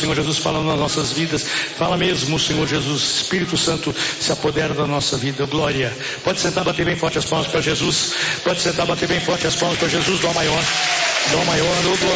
Senhor Jesus, falando nas nossas vidas. Fala mesmo, Senhor Jesus. Espírito Santo se apodera da nossa vida. Glória. Pode sentar, bater bem forte as palmas para Jesus. Pode sentar, bater bem forte as palmas para Jesus. Dó maior. Dó maior. Oh, glória.